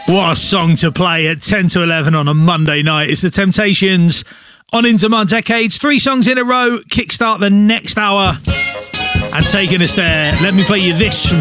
What a song to play at 10 to 11 on a Monday night. It's the Temptations on Into My Decades. 3 songs in a row, kickstart the next hour. And taking us there, let me play you this from